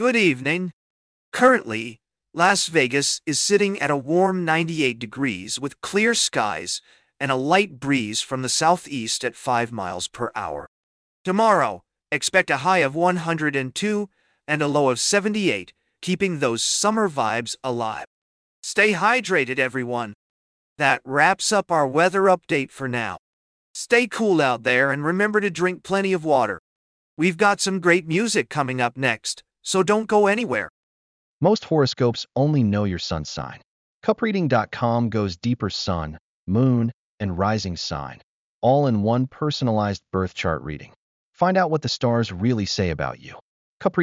Good evening. Currently, Las Vegas is sitting at a warm 98 degrees with clear skies and a light breeze from the southeast at 5 miles per hour. Tomorrow, expect a high of 102 and a low of 78, keeping those summer vibes alive. Stay hydrated, everyone. That wraps up our weather update for now. Stay cool out there and remember to drink plenty of water. We've got some great music coming up next, so don't go anywhere. Most horoscopes only know your sun sign. Cupreading.com goes deeper: sun, moon, and rising sign, all in one personalized birth chart reading. Find out what the stars really say about you.